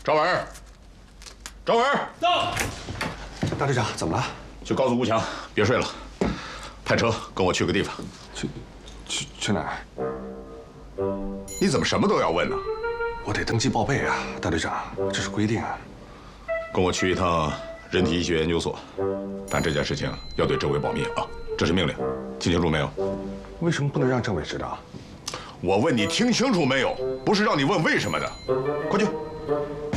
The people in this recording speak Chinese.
赵文，赵文， 到。 大队长，怎么了？ 去告诉吴强别睡了，派车跟我去个地方。 去哪儿？ 你怎么什么都要问呢？ 我得登记报备啊，大队长，这是规定啊。 跟我去一趟人体医学研究所，但这件事情要对政委保密啊，这是命令，听清楚没有？ 为什么不能让政委知道？ 我问你听清楚没有？不是让你问为什么的，快去。